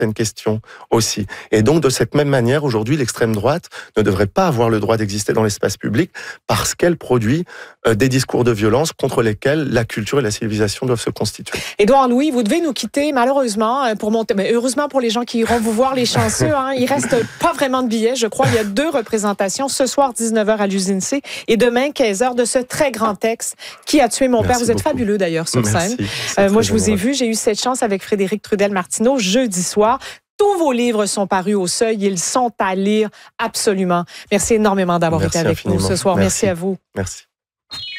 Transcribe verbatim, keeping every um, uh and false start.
certaines questions aussi. Et donc, de cette même manière, aujourd'hui, l'extrême droite ne devrait pas avoir le droit d'exister dans l'espace public parce qu'elle produit euh, des discours de violence contre lesquels la culture et la civilisation doivent se constituer. Édouard Louis, vous devez nous quitter malheureusement pour monter. Mais heureusement pour les gens qui iront vous voir, les chanceux. Hein, il reste pas vraiment de billets, je crois. Il y a deux représentations ce soir dix-neuf heures à l'Usine C et demain quinze heures de ce très grand texte Qui a tué mon Merci père. Vous êtes beaucoup. Fabuleux d'ailleurs sur Merci. scène. Euh, moi, je vous ai vu. J'ai eu cette chance avec Frédéric Trudel-Martineau jeudi soir. Tous vos livres sont parus au Seuil. Ils sont à lire absolument. Merci énormément d'avoir été avec infiniment. nous ce soir. Merci. Merci à vous. Merci.